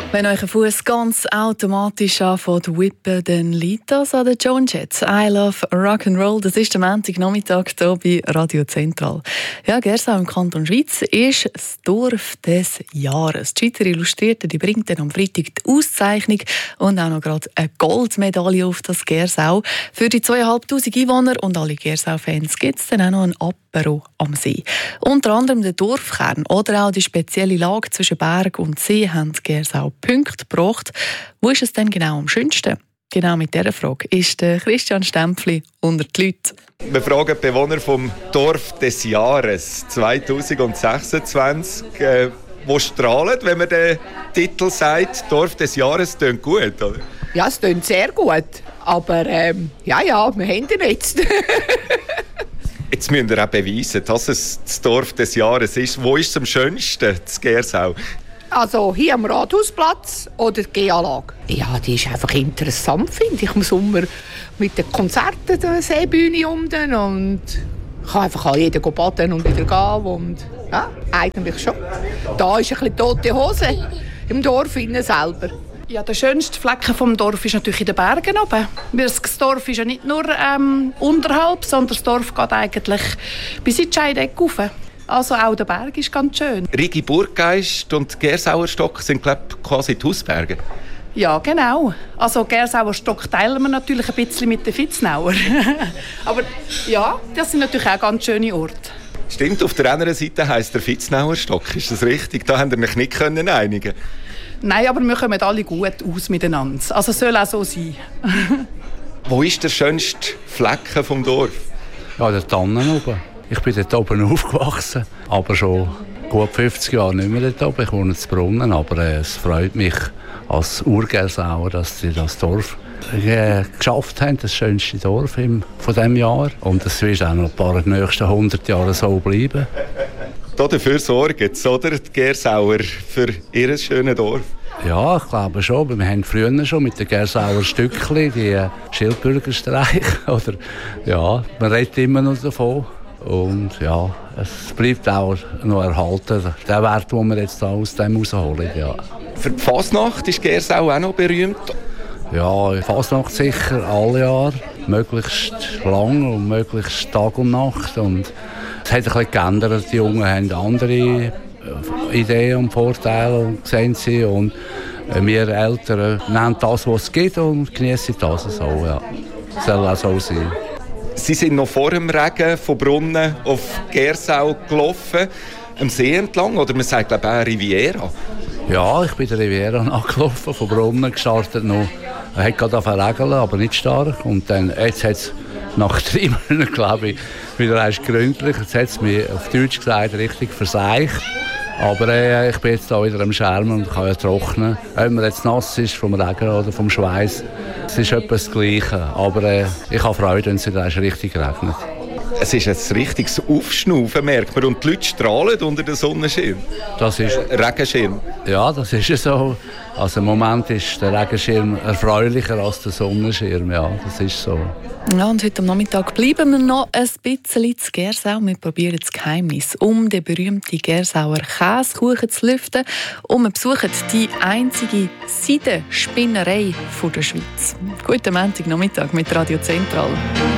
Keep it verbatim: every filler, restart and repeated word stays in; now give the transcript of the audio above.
Wenn euch ein Fuß ganz automatisch anfängt zu wippen, dann liegt das an den Joan Jett. I love Rock'n'Roll. Das ist der Montagnachmittag hier bei Radio Zentral. Ja, Gersau im Kanton Schweiz ist das Dorf des Jahres. Die Schweizer Illustrierte die bringt dann am Freitag die Auszeichnung und auch noch gerade eine Goldmedaille auf das Gersau. Für die zweitausendfünfhundert Einwohner und alle Gersau-Fans gibt es dann auch noch ein Apero am See. Unter anderem der Dorfkern oder auch die spezielle Lage zwischen Berg und See haben die Gersau Punkte gebracht. Wo ist es denn genau am schönsten? Genau mit dieser Frage ist der Christian Stempfli unter die Leute. Wir fragen die Bewohner vom Dorf des Jahres zweitausendsechsundzwanzig, äh, wo strahlen, wenn man den Titel sagt. Dorf des Jahres klingt gut, oder? Ja, es klingt sehr gut. Aber ähm, ja, ja, wir haben ihn jetzt. Jetzt müsst ihr auch beweisen, dass es das Dorf des Jahres ist. Wo ist es am schönsten, das Gersau? Also hier am Rathausplatz oder die G-Anlage. Ja, die ist einfach interessant, finde ich. Im Sommer mit den Konzerten, der Seebühne unten. Und ich kann einfach an jeden baden und wieder gehen. Und ja, eigentlich schon. Da ist ein bisschen tote Hose im Dorf innen selber. Ja, der schönste Flecken vom Dorf ist natürlich in den Bergen oben. Das Dorf ist ja nicht nur ähm, unterhalb, sondern das Dorf geht eigentlich bis in die Scheidecke rauf. Also auch der Berg ist ganz schön. Rigi Burggeist und Gersauer Stock sind, glaube ich, quasi die Hausberge. Ja, genau. Also Gersauer Stock teilen wir natürlich ein bisschen mit den Vitznauer. Aber ja, das sind natürlich auch ganz schöne Orte. Stimmt, auf der anderen Seite heisst der Vitznauer Stock. Ist das richtig? Da haben wir mich nicht können einigen. Nein, aber wir kommen alle gut aus miteinander. Also es soll auch so sein. Wo ist der schönste Flecken vom Dorf? Ja, der Tannen oben. Ich bin dort oben aufgewachsen, aber schon gut fünfzig Jahre nicht mehr dort oben. Ich wohne in Brunnen, aber äh, es freut mich als Urgersauer, dass sie das Dorf äh, geschafft haben, das schönste Dorf im, von diesem Jahr. Und es wird auch noch ein paar nächsten hundert Jahre so bleiben. Dafür sorgen sie, oder? Die Gersauer für ihr schönes Dorf. Ja, ich glaube schon. Wir haben früher schon mit den Gersauer Stückchen, die Schildbürgerstreich. Oder, ja, man redet immer noch davon. Und ja, es bleibt auch noch erhalten, der Wert, den wir jetzt aus dem rausholen. Ja. Für die Fasnacht ist Gersau auch noch berühmt? Ja, Fasnacht sicher, alle Jahre. Möglichst lang und möglichst Tag und Nacht. Und es hat ein bisschen geändert. Die Jungen haben andere Ideen und Vorteile, sehen sie. Und wir Eltern nehmen das, was es gibt und genießen das so. Ja. Das soll auch so sein. Sie sind noch vor dem Regen von Brunnen auf Gersau gelaufen, am See entlang, oder man sagt glaube ich auch Riviera. Ja, ich bin der Riviera nachgelaufen, von Brunnen gestartet noch. Er hat gerade angefangen aber nicht stark. Und dann, jetzt hat es nach drei Monaten, glaube ich, wieder erst gründlich. Jetzt hat es mir auf Deutsch gesagt richtig verseicht. Aber äh, ich bin jetzt da wieder am Schermen und kann ja trocknen. Ob man jetzt nass ist vom Regen oder vom Schweiß, es ist etwas das Gleiche. Aber äh, ich habe Freude, wenn es wieder richtig regnet. Es ist ein richtiges Aufschnaufen, merkt man. Und die Leute strahlen unter dem Sonnenschirm. Das ist, äh, Regenschirm. Ja, das ist so. Also im Moment ist der Regenschirm erfreulicher als der Sonnenschirm. Ja, das ist so. Ja, und heute am Nachmittag bleiben wir noch ein bisschen zu Gersau. Wir probieren das Geheimnis um den berühmten Gersauer Käsekuchen zu lüften. Und wir besuchen die einzige Seidenspinnerei der Schweiz. Guten Montagnachmittag mit Radio Zentral.